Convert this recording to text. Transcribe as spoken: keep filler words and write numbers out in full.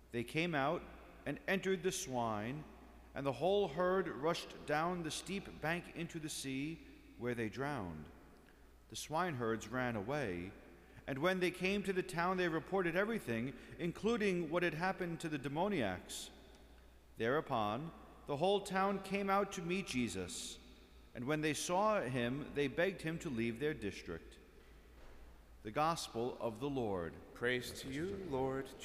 They came out and entered the swine, and the whole herd rushed down the steep bank into the sea, where they drowned. The swineherds ran away, and when they came to the town they reported everything, including what had happened to the demoniacs. Thereupon the whole town came out to meet Jesus, and when they saw him, they begged him to leave their district. The Gospel of the Lord. Praise to you, Lord